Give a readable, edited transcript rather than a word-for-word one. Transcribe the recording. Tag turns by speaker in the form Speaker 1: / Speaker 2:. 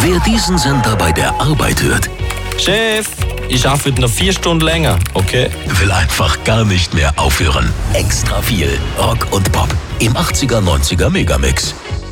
Speaker 1: Wer diesen Sender bei der Arbeit hört,
Speaker 2: Chef, ich arbeite heute noch 4 Stunden länger, okay?
Speaker 1: will einfach gar nicht mehr aufhören. Extra viel Rock und Pop im 80er, 90er Megamix.